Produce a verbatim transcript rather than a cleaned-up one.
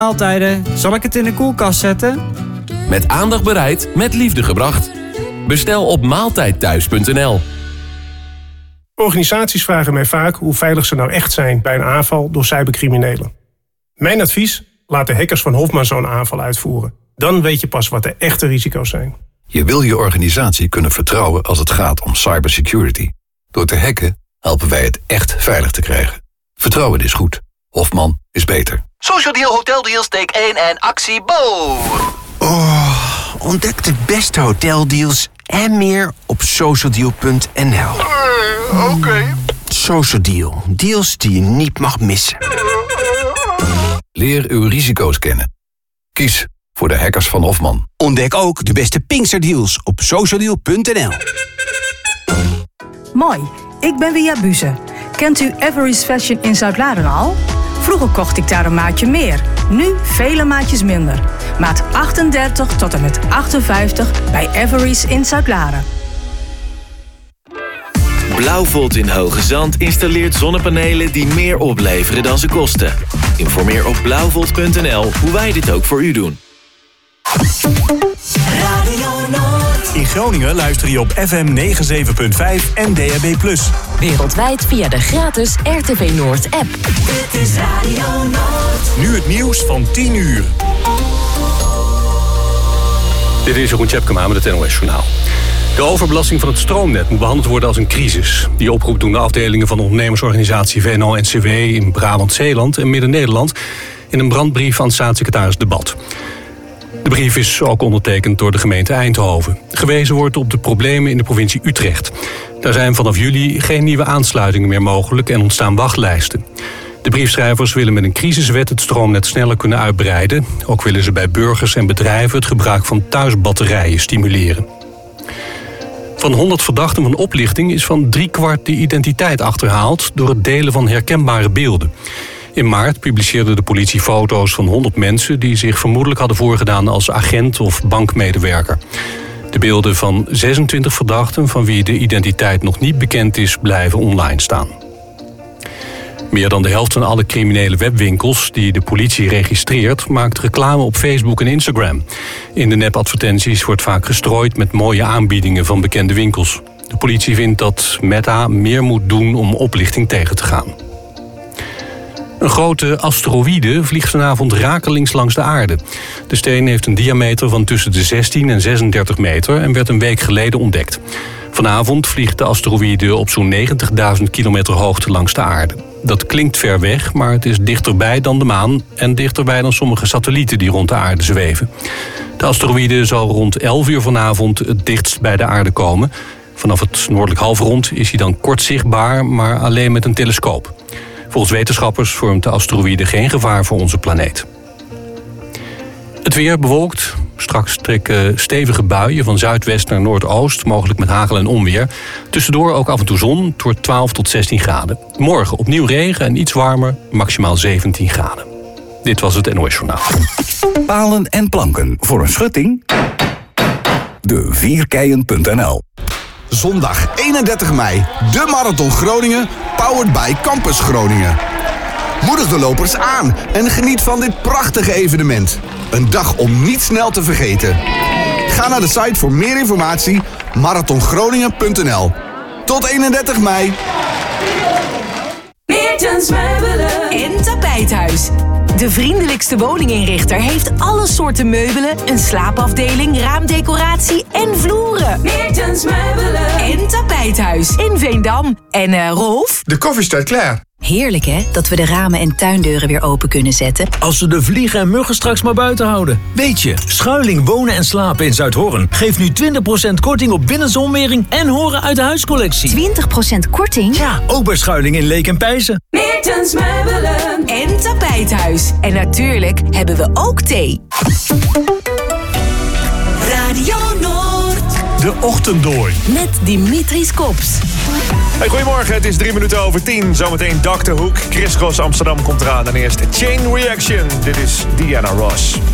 Maaltijden, zal ik het in de koelkast zetten? Met aandacht bereid, met liefde gebracht. Bestel op maaltijdthuis punt n l. Organisaties vragen mij vaak hoe veilig ze nou echt zijn bij een aanval door cybercriminelen. Mijn advies? Laat de hackers van Hofman zo'n aanval uitvoeren. Dan weet je pas wat de echte risico's zijn. Je wil je organisatie kunnen vertrouwen als het gaat om cybersecurity. Door te hacken helpen wij het echt veilig te krijgen. Vertrouwen is goed. Hofman is beter. Social Deal Hotel Deals, take één en actie Bo! Oh, ontdek de beste hoteldeals en meer op social deal punt n l. Uh, Oké. Okay. Social Deal. Deals die je niet mag missen. Leer uw risico's kennen. Kies voor de hackers van Hofman. Ontdek ook de beste Pinksterdeals op social deal punt n l. Mooi, ik ben Wia Buze. Kent u Everest Fashion in Zuidlaren al? Vroeger kocht ik daar een maatje meer. Nu vele maatjes minder. Maat achtendertig tot en met achtenvijftig bij Everest in Zuidlaren. Blauwvolt in Hoge Zand installeert zonnepanelen die meer opleveren dan ze kosten. Informeer op blauwvolt punt n l hoe wij dit ook voor u doen. In Groningen luister je op F M negenenzeventig punt vijf en D A B plus. Wereldwijd via de gratis R T V Noord app. Dit is Radio Noord. Nu het nieuws van tien uur. Dit is Jeroen Tjepkema met het N O S Journaal. De overbelasting van het stroomnet moet behandeld worden als een crisis. Die oproep doen de afdelingen van de ondernemersorganisatie V N O N C W in Brabant-Zeeland en Midden-Nederland in een brandbrief aan staatssecretaris De Bad. De brief is ook ondertekend door de gemeente Eindhoven. Gewezen wordt op de problemen in de provincie Utrecht. Daar zijn vanaf juli geen nieuwe aansluitingen meer mogelijk en ontstaan wachtlijsten. De briefschrijvers willen met een crisiswet het stroomnet sneller kunnen uitbreiden. Ook willen ze bij burgers en bedrijven het gebruik van thuisbatterijen stimuleren. Van honderd verdachten van oplichting is van driekwart de identiteit achterhaald door het delen van herkenbare beelden. In maart publiceerde de politie foto's van honderd mensen die zich vermoedelijk hadden voorgedaan als agent of bankmedewerker. De beelden van zesentwintig verdachten van wie de identiteit nog niet bekend is, blijven online staan. Meer dan de helft van alle criminele webwinkels die de politie registreert, maakt reclame op Facebook en Instagram. In de nepadvertenties wordt vaak gestrooid met mooie aanbiedingen van bekende winkels. De politie vindt dat Meta meer moet doen om oplichting tegen te gaan. Een grote asteroïde vliegt vanavond rakelings langs de aarde. De steen heeft een diameter van tussen de zestien en zesendertig meter en werd een week geleden ontdekt. Vanavond vliegt de asteroïde op zo'n negentigduizend kilometer hoogte langs de aarde. Dat klinkt ver weg, maar het is dichterbij dan de maan en dichterbij dan sommige satellieten die rond de aarde zweven. De asteroïde zal rond elf uur vanavond het dichtst bij de aarde komen. Vanaf het noordelijk halfrond is hij dan kort zichtbaar, maar alleen met een telescoop. Volgens wetenschappers vormt de asteroïde geen gevaar voor onze planeet. Het weer bewolkt. Straks trekken stevige buien van zuidwest naar noordoost, mogelijk met hagel en onweer. Tussendoor ook af en toe zon, het wordt twaalf tot zestien graden. Morgen opnieuw regen en iets warmer, maximaal zeventien graden. Dit was het N O S Journaal. Palen en planken voor een schutting? De vierkeien punt n l. Zondag eenendertig mei, de Marathon Groningen, powered by Campus Groningen. Moedig de lopers aan en geniet van dit prachtige evenement. Een dag om niet snel te vergeten. Ga naar de site voor meer informatie, marathon groningen punt n l. Tot eenendertig mei. Meertens Meubelen en Tapijthuis. De vriendelijkste woninginrichter heeft alle soorten meubelen, een slaapafdeling, raamdecoratie en vloeren. Meertens Meubelen en Tapijthuis in Veendam. En uh, Rolf? De koffie staat klaar. Heerlijk hè, dat we de ramen en tuindeuren weer open kunnen zetten. Als we de vliegen en muggen straks maar buiten houden. Weet je, Schuiling Wonen en Slapen in Zuidhorn geeft nu twintig procent korting op binnenzonwering en horen uit de huiscollectie. twintig procent korting? Ja, ook bij Schuiling in Leek en Pijzen. Meertens Meubelen en Tapijthuis. En natuurlijk hebben we ook thee. Radio Noord. De Ochtenddooi. Met Dimitris Kops. Hey, goedemorgen, het is drie minuten over tien. Zometeen dokter Hoek. Chris Cross Amsterdam komt eraan. En eerst Chain Reaction. Dit is Diana Ross.